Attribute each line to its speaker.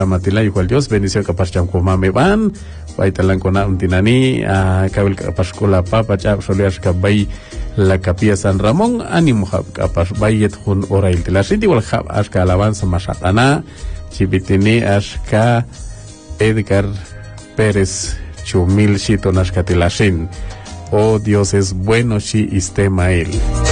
Speaker 1: Matila igual Dios bendición kapashcham kumame ban baitalan kona untinani kabil kapashkola papa chap solias kabay la capilla San Ramón ánimo kapash bayet hun orail tilasiti wal khab ashka alabanza mashatana chibitini ashka Edgar Pérez Chumil Shito Nashkatilashin. Oh Dios es bueno, shi istemael.